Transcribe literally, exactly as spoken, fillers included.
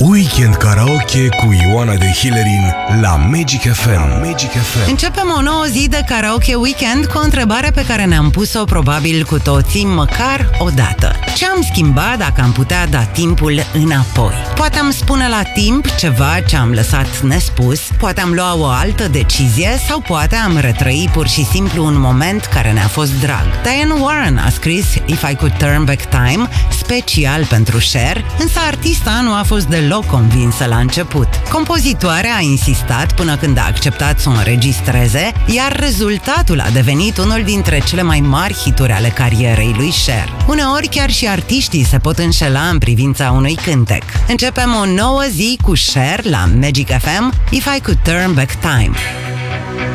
Weekend Karaoke cu Ioana de Hillerin la Magic F M. Magic F M. Începem o nouă zi de Karaoke Weekend cu o întrebare pe care ne-am pus-o probabil cu toții măcar o dată. Ce am schimbat dacă am putea da timpul înapoi? Poate am spune la timp ceva ce am lăsat nespus, poate am lua o altă decizie sau poate am retrăi pur și simplu un moment care ne-a fost drag. Diane Warren a scris If I Could Turn Back Time special pentru Cher, însă artista nu a fost deloc convinsă la început. Compozitoarea a insistat până când a acceptat să o înregistreze, iar rezultatul a devenit unul dintre cele mai mari hituri ale carierei lui Cher. Uneori chiar și artiștii se pot înșela în privința unui cântec. Începem o nouă zi cu Cher la Magic F M, If I Could Turn Back Time.